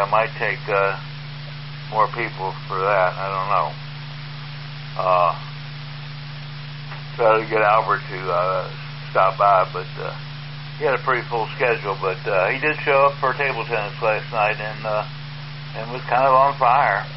I might take more people for that. I don't know. Try to get Albert to stop by, but he had a pretty full schedule. But he did show up for table tennis last night and was kind of on fire.